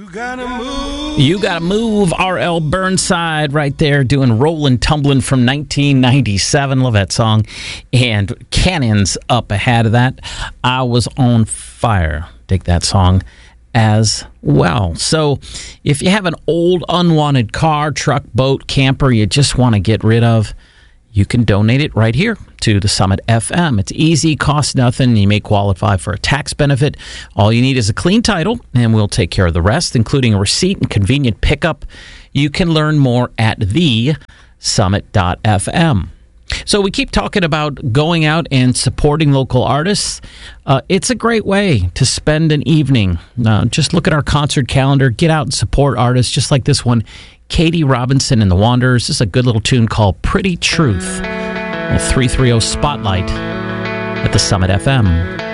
You Gotta Move, R.L. Burnside right there doing Rollin' Tumblin' from 1997. Love that song. And Cannons up ahead of that. I Was on Fire. Dig that song as well. So if you have an old unwanted car, truck, boat, camper you just want to get rid of, you can donate it right here to the Summit FM. It's easy, costs nothing. You may qualify for a tax benefit. All you need is a clean title, and we'll take care of the rest, including a receipt and convenient pickup. You can learn more at thesummit.fm. So we keep talking about going out and supporting local artists. It's a great way to spend an evening. Just look at our concert calendar. Get out and support artists just like this one. Katie Robinson and the Wanderers. This is a good little tune called Pretty Truth. A 330 Spotlight at the Summit FM.